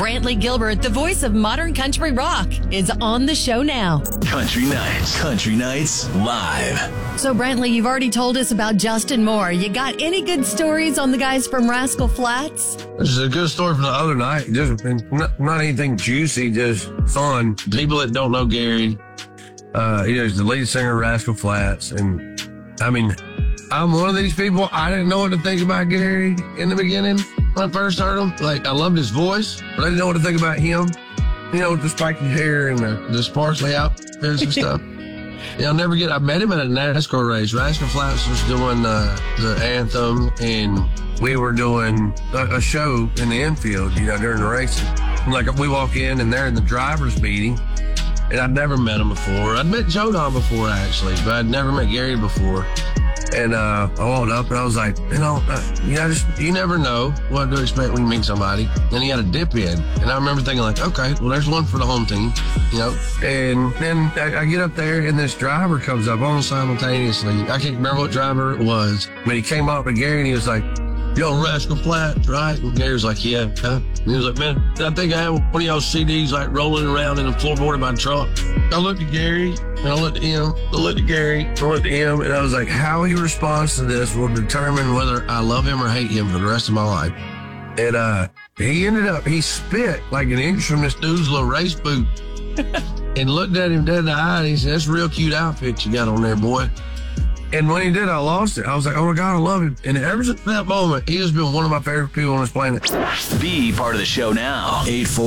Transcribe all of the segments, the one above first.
Brantley Gilbert, the voice of modern country rock, is on the show now. Country Nights Live. So, Brantley, you've already told us about Justin Moore. You got any good stories on the guys from Rascal Flatts? This is a good story from the other night. Just not anything juicy, just fun. People that don't know Gary, he's the lead singer of Rascal Flatts. And I mean, I'm one of these people. I didn't know what to think about Gary in the beginning when I first heard him. Like, I loved his voice, but I didn't know what to think about him. You know, with the spiky hair and the sparkly outfits and stuff. Yeah, I'll never I met him at a NASCAR race. Rascal Flatts was doing the anthem, and we were doing a show in the infield, during the races. And like, we walk in, and they're in the driver's meeting, and I'd never met him before. I'd met Joe Don before, actually, but I'd never met Gary before. And I walked up, and I was like, you never know what to expect when you meet somebody. And he had a dip in. And I remember thinking, like, okay, well, there's one for the home team, And then I get up there, and this driver comes up almost simultaneously. I can't remember what driver it was, but he came up to Gary, and he was like, "Yo, Rascal Flatts, right?" And Gary was like, "Yeah." And he was like, "Man, I think I have one of y'all CDs like rolling around in the floorboard of my truck." I looked at Gary, and I looked at him, I looked at Gary, I looked at him, and I was like, how he responds to this will determine whether I love him or hate him for the rest of my life. And he spit like an inch from this dude's little race boot and looked at him dead in the eye, and he said, "That's a real cute outfit you got on there, boy." And when he did, I lost it. I was like, oh my God, I love him. And ever since that moment, he has been one of my favorite people on this planet. Be part of the show now.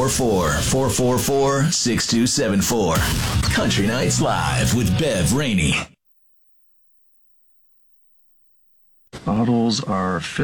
844-444-6274. Country Nights Live with Bev Rainey. Bottles are